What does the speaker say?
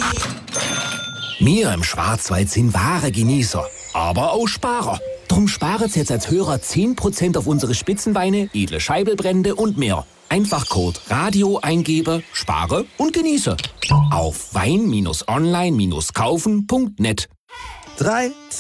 Wir im Schwarzwald sind wahre Genießer, aber auch Sparer. Drum sparen Sie jetzt als Hörer 10% auf unsere Spitzenweine, edle Scheibelbrände und mehr. Einfach Code Radio eingebe, spare und genieße. Auf wein-online-kaufen.net. 3,